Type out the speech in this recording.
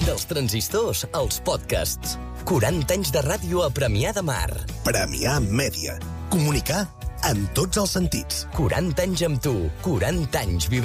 Dels transistors als podcasts. 40 anys de ràdio a Premià de Mar. Premià Mèdia. Comunicar en tots els sentits. 40 anys amb tu. 40 anys vibrant.